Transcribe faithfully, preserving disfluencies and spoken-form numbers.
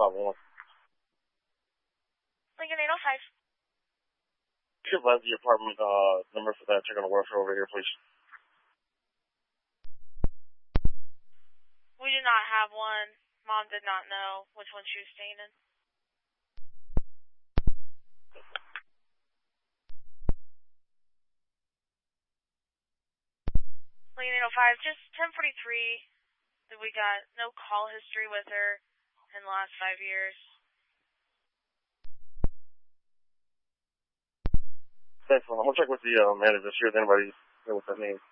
five one. Lincoln eight oh five. Could advise the apartment uh, number for that. Check on the welfare over here, please. We do not have one. Mom did not know which one she was staying in. Lincoln eight oh five, just ten forty-three. We got no call history with her in the last five years. Thanks, I'm gonna check with the uh, manager, see if anybody knows what that means.